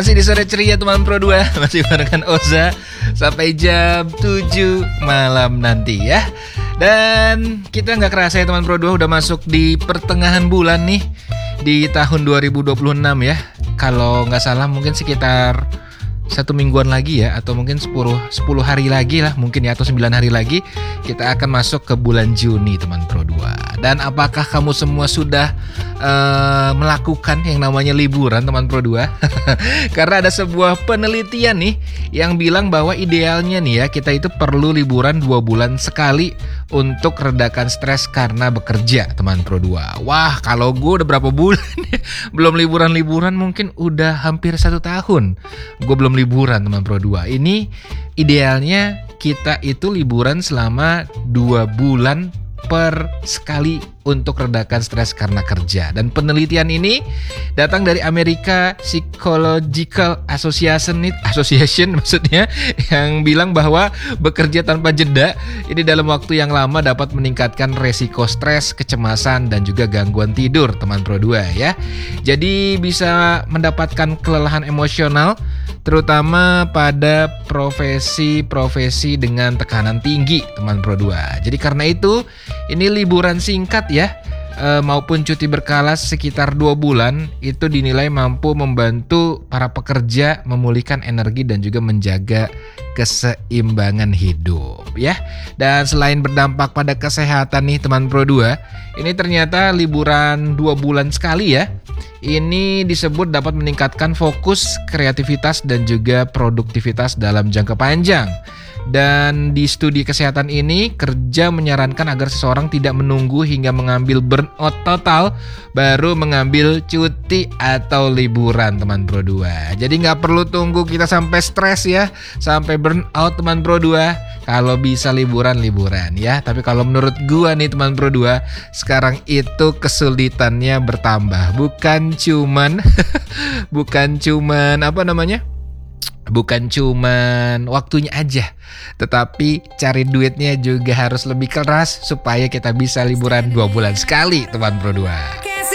Masih di sore ceria teman Pro 2. Masih barengan Oza sampai jam 7 malam nanti ya. Dan kita nggak kerasa ya teman Pro 2 udah masuk di pertengahan bulan nih, di tahun 2026 ya. Kalau nggak salah mungkin sekitar 1 mingguan lagi ya, atau mungkin 10 hari lagi lah mungkin ya, atau 9 hari lagi kita akan masuk ke bulan Juni teman Pro 2. Dan apakah kamu semua sudah melakukan yang namanya liburan teman Pro 2? Karena ada sebuah penelitian nih yang bilang bahwa idealnya nih ya, kita itu perlu liburan 2 bulan sekali untuk redakan stres karena bekerja teman Pro 2. Wah, kalau gue udah berapa bulan belum liburan-liburan, mungkin udah hampir 1 tahun gue belum liburan teman Pro 2. Ini idealnya kita itu liburan selama 2 bulan per sekali untuk redakan stres karena kerja. Dan penelitian ini datang dari American Psychological Association maksudnya, yang bilang bahwa bekerja tanpa jeda ini dalam waktu yang lama dapat meningkatkan resiko stres, kecemasan, dan juga gangguan tidur teman Pro 2 ya. Jadi bisa mendapatkan kelelahan emosional terutama pada profesi-profesi dengan tekanan tinggi teman Pro 2. Jadi karena itu ini liburan singkat ya, maupun cuti berkala sekitar 2 bulan itu dinilai mampu membantu para pekerja memulihkan energi dan juga menjaga keseimbangan hidup ya. Dan selain berdampak pada kesehatan nih teman Pro 2, ini ternyata liburan 2 bulan sekali ya, ini disebut dapat meningkatkan fokus, kreativitas, dan juga produktivitas dalam jangka panjang. Dan di studi kesehatan ini, kerja menyarankan agar seseorang tidak menunggu hingga mengambil burnout total baru mengambil cuti atau liburan teman Pro 2. Jadi nggak perlu tunggu kita sampai stres ya, sampai burnout teman Pro 2. Kalau bisa liburan ya. Tapi kalau menurut gua nih teman Pro 2, sekarang itu kesulitannya bertambah. Bukan cuman bukan cuman waktunya aja, tetapi cari duitnya juga harus lebih keras supaya kita bisa liburan 2 bulan sekali teman Pro 2.